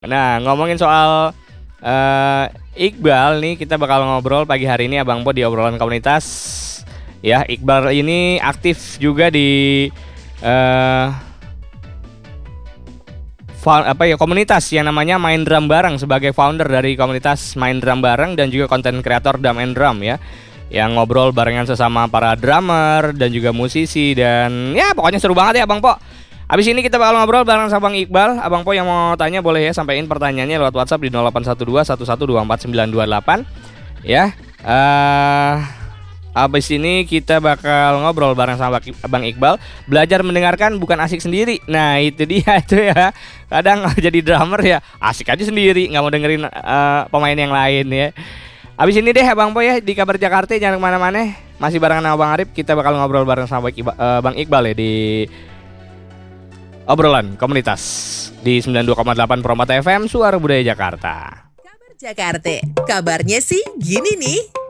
Nah, ngomongin soal Iqbal nih, kita bakal ngobrol pagi hari ini Abang Po di obrolan komunitas. Ya, Iqbal ini aktif juga di komunitas yang namanya Main Drum Bareng, sebagai founder dari komunitas Main Drum Bareng dan juga konten kreator Drum and Drum ya. Yang ngobrol barengan sesama para drummer dan juga musisi, dan ya pokoknya seru banget ya Abang Po. Abis ini kita bakal ngobrol bareng sama Bang Iqbal. Abang Po yang mau tanya boleh ya sampaikan pertanyaannya lewat WhatsApp di 0812 1124 928 ya. Abis ini kita bakal ngobrol bareng sama Bang Iqbal. Belajar mendengarkan bukan asik sendiri. Nah itu dia itu ya. Kadang jadi drummer ya asik aja sendiri, nggak mau dengerin pemain yang lain ya. Abis ini deh Bang Po ya di Kabar Jakarta, jangan kemana-mana. Masih barengan sama Bang Arif. Kita bakal ngobrol bareng sama Bang Iqbal ya di obrolan komunitas di 92,8 Promata FM, Suara Budaya Jakarta. Kabar Jakarta, kabarnya sih gini nih.